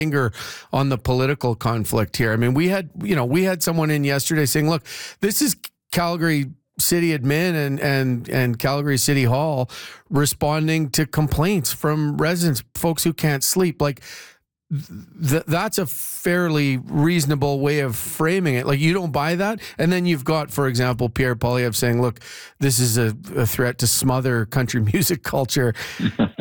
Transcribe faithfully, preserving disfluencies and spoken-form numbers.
anger on the political conflict here. I mean, we had, you know, we had someone in yesterday saying, look, this is Calgary City Admin and, and, and Calgary City Hall responding to complaints from residents, folks who can't sleep. Like, th- that's a fairly reasonable way of framing it. Like, you don't buy that. And then you've got, for example, Pierre Poilievre saying, look, this is a, a threat to smother country music culture.